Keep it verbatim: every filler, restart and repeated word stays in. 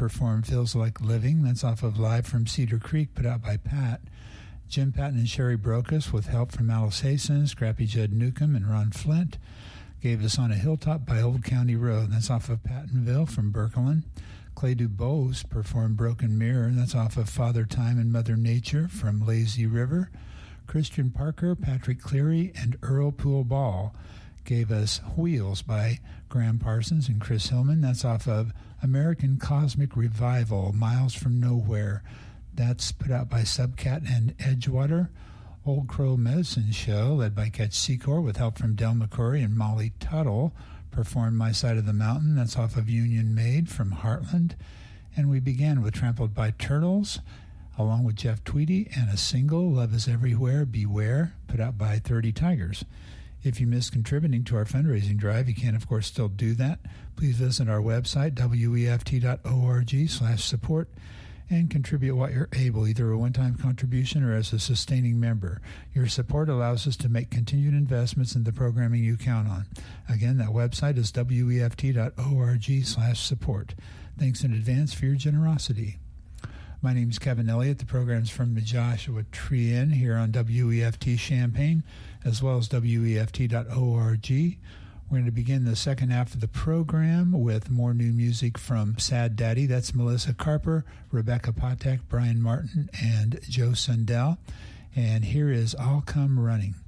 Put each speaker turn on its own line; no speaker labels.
performed Feels Like Living. That's off of Live from Cedar Creek, put out by Pat. Jim Patton and Sherry Brocas, with help from Alice Hasten, Scrappy Judd Newcomb, and Ron Flint, gave us On a Hilltop by Old County Road. That's off of Pattonville from Berkelin. Clay Dubose performed Broken Mirror. That's off of Father Time and Mother Nature from Lazy River. Christian Parker, Patrick Cleary, and Earl Poole Ball gave us Wheels by Graham Parsons and Chris Hillman. That's off of American Cosmic Revival, Miles from Nowhere. That's put out by Subcat and Edgewater. Old Crow Medicine Show, led by Ketch Secor, with help from Del McCoury and Molly Tuttle, performed My Side of the Mountain. That's off of Union Made from Heartland. And we began with Trampled by Turtles, along with Jeff Tweedy, and a single, Love is Everywhere, Beware, put out by thirty Tigers. If you missed contributing to our fundraising drive, you can, of course, still do that. Please visit our website, W E F T dot org slash support, and contribute what you're able, either a one-time contribution or as a sustaining member. Your support allows us to make continued investments in the programming you count on. Again, that website is W E F T dot org slash support. Thanks in advance for your generosity. My name is Kevin Elliott. The program's from the Joshua Tree Inn here on W E F T Champaign, as well as W E F T dot org. We're going to begin the second half of the program with more new music from Sad Daddy. That's Melissa Carper, Rebecca Patek, Brian Martin, and Joe Sundell. And here is I'll Come Running.